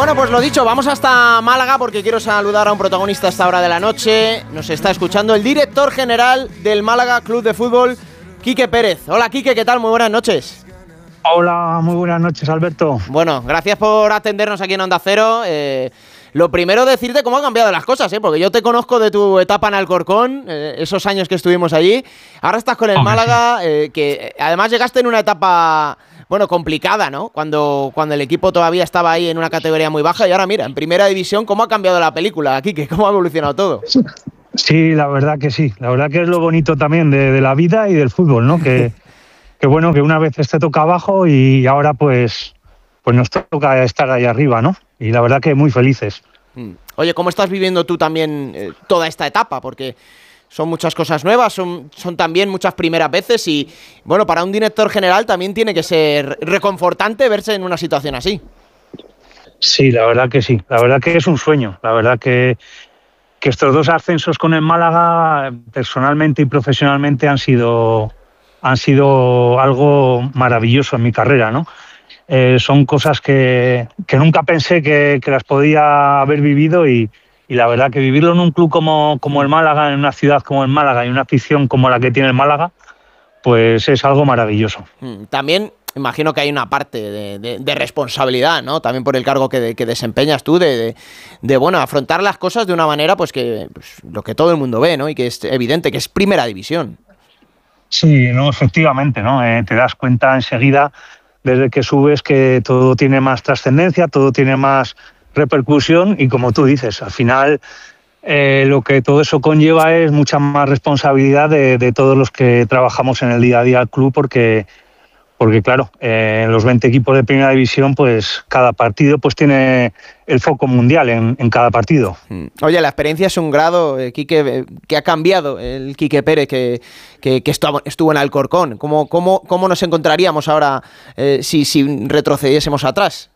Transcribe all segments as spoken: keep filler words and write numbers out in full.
Bueno, pues lo dicho, vamos hasta Málaga porque quiero saludar a un protagonista a esta hora de la noche. Nos está escuchando el director general del Málaga Club de Fútbol, Quique Pérez. Hola, Quique, ¿qué tal? Muy buenas noches. Hola, muy buenas noches, Alberto. Bueno, gracias por atendernos aquí en Onda Cero. Eh, lo primero, decirte cómo han cambiado las cosas, ¿eh? Porque yo te conozco de tu etapa en Alcorcón, eh, esos años que estuvimos allí. Ahora estás con el Hombre, Málaga, sí. eh, que además llegaste en una etapa... Bueno, complicada, ¿no? Cuando, cuando el equipo todavía estaba ahí en una categoría muy baja y ahora mira, en primera división, ¿cómo ha cambiado la película, Quique? ¿Cómo ha evolucionado todo? Sí, la verdad que sí. La verdad que es lo bonito también de, de la vida y del fútbol, ¿no? Que, que bueno, que una vez te toca abajo y ahora pues, pues nos toca estar ahí arriba, ¿no? Y la verdad que muy felices. Oye, ¿cómo estás viviendo tú también eh, toda esta etapa? Porque... son muchas cosas nuevas, son, son también muchas primeras veces y, bueno, para un director general también tiene que ser reconfortante verse en una situación así. Sí, la verdad que sí, la verdad que es un sueño, la verdad que, que estos dos ascensos con el Málaga, personalmente y profesionalmente, han sido, han sido algo maravilloso en mi carrera, ¿no? Eh, son cosas que, que nunca pensé que, que las podía haber vivido y Y la verdad que vivirlo en un club como, como el Málaga, en una ciudad como el Málaga y una afición como la que tiene el Málaga, pues es algo maravilloso. También imagino que hay una parte de, de, de responsabilidad, ¿no? También por el cargo que, de, que desempeñas tú, de, de, de bueno, afrontar las cosas de una manera pues que pues, lo que todo el mundo ve, ¿no? Y que es evidente, que es primera división. Sí, no, efectivamente, ¿no? Eh, te das cuenta enseguida, desde que subes, que todo tiene más trascendencia, todo tiene más repercusión y, como tú dices, al final eh, lo que todo eso conlleva es mucha más responsabilidad de, de todos los que trabajamos en el día a día del club, porque, porque claro, eh, en los veinte equipos de primera división, pues cada partido pues tiene el foco mundial en, en cada partido. Oye, la experiencia es un grado, eh, Quique, que ha cambiado el Quique Pérez que, que, que estuvo, estuvo en Alcorcón. ¿Cómo, cómo, cómo nos encontraríamos ahora eh, si, si retrocediésemos atrás?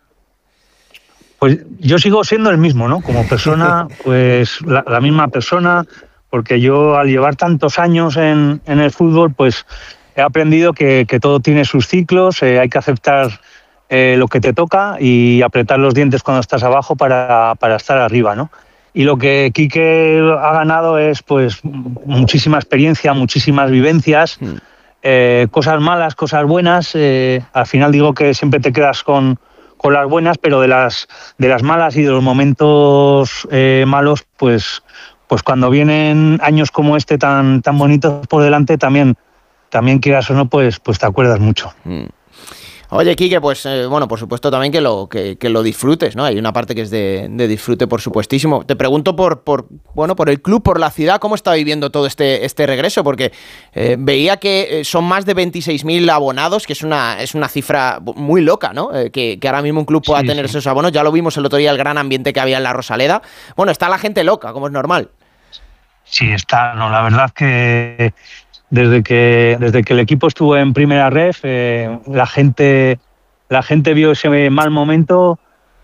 Pues yo sigo siendo el mismo, ¿no? Como persona, pues la, la misma persona, porque yo al llevar tantos años en, en el fútbol, pues he aprendido que, que todo tiene sus ciclos, eh, hay que aceptar eh, lo que te toca y apretar los dientes cuando estás abajo para, para estar arriba, ¿no? Y lo que Quique ha ganado es pues muchísima experiencia, muchísimas vivencias, eh, cosas malas, cosas buenas. Eh, al final digo que siempre te quedas con... con las buenas, pero de las de las malas y de los momentos eh, malos, pues pues cuando vienen años como este tan tan bonitos por delante, también también quieras o no, pues pues te acuerdas mucho. Mm. Oye, Quique, pues eh, bueno, por supuesto también que lo que, que lo disfrutes, ¿no? Hay una parte que es de, de disfrute, por supuestísimo. Te pregunto por, por bueno, por el club, por la ciudad, ¿cómo está viviendo todo este, este regreso? Porque eh, veía que son más de veintiséis mil abonados, que es una, es una cifra muy loca, ¿no? Eh, que, que ahora mismo un club pueda sí, tener sí. esos abonos. Ya lo vimos el otro día, el gran ambiente que había en la Rosaleda. Bueno, está la gente loca, como es normal. Sí, está, no, la verdad que... Desde que, desde que el equipo estuvo en primera ref, eh, la gente, la gente vio ese mal momento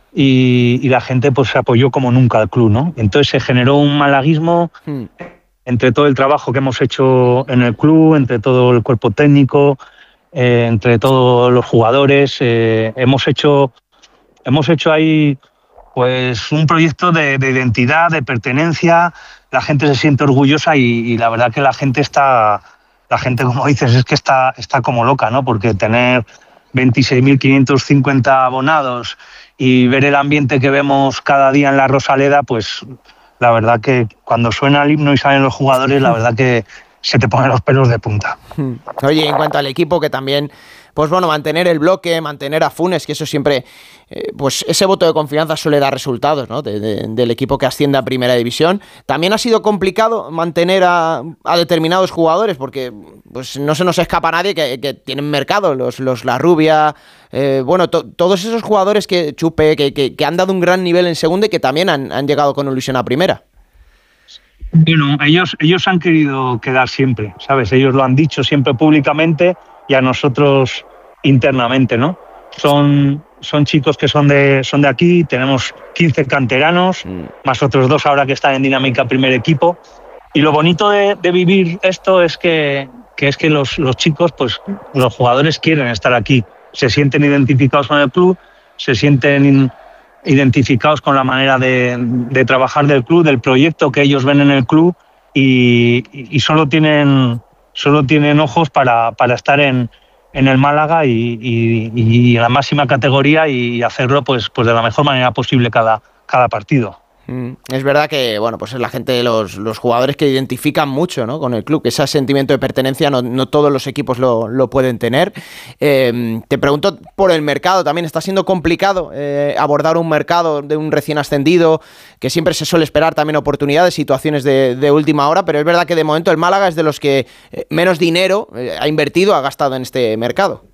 y, y la gente pues se apoyó como nunca al club, ¿no? Entonces se generó un malaguismo hmm. entre todo el trabajo que hemos hecho en el club, entre todo el cuerpo técnico, eh, entre todos los jugadores. Eh, hemos hecho, hemos hecho ahí pues un proyecto de, de identidad, de pertenencia. La gente se siente orgullosa y, y la verdad que la gente está, la gente, como dices, es que está, está como loca, ¿no? Porque tener veintiséis mil quinientos cincuenta abonados y ver el ambiente que vemos cada día en la Rosaleda, pues la verdad que cuando suena el himno y salen los jugadores, la verdad que se te ponen los pelos de punta. Oye, en cuanto al equipo, que también, pues bueno, mantener el bloque, mantener a Funes, que eso siempre, eh, pues ese voto de confianza suele dar resultados, ¿no? De, de, del equipo que asciende a Primera División. También ha sido complicado mantener a, a determinados jugadores, porque pues no se nos escapa a nadie que, que tienen mercado, los, los La Rubia, eh, bueno, to, todos esos jugadores que Chupe, que, que, que han dado un gran nivel en segunda y que también han, han llegado con ilusión a Primera. Bueno, ellos, ellos han querido quedar siempre, ¿sabes? Ellos lo han dicho siempre públicamente y a nosotros internamente, ¿no? Son, son chicos que son de, son de aquí, tenemos quince canteranos, mm. más otros dos ahora que están en Dinámica Primer Equipo. Y lo bonito de, de vivir esto es que, que, es que los, los chicos, pues los jugadores quieren estar aquí, se sienten identificados con el club, se sienten identificados con la manera de, de trabajar del club, del proyecto que ellos ven en el club, y, y solo tienen solo tienen ojos para, para estar en, en el Málaga y, y, y en la máxima categoría y hacerlo pues, pues de la mejor manera posible cada, cada partido. Es verdad que, bueno, pues es la gente, los, los jugadores que identifican mucho, ¿no?, con el club, que ese sentimiento de pertenencia no, no todos los equipos lo, lo pueden tener. Eh, te pregunto por el mercado también. ¿Está siendo complicado eh, abordar un mercado de un recién ascendido, que siempre se suele esperar también oportunidades, situaciones de, de última hora? Pero es verdad que de momento el Málaga es de los que eh, menos dinero eh, ha invertido, ha gastado en este mercado.